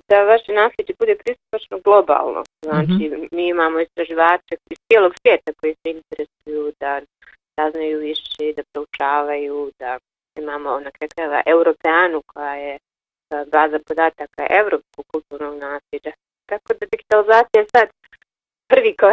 da vaše nasljeđe bude pristupačno globalno. Znači, mi imamo istraživače iz cijelog svijeta koji se interesuju da saznaju više, da proučavaju, da imamo na kraju krajeva Europeanu koja je baza podataka evropskog kulturnog nasljeđa. Tako da digitalizacija je sad prvi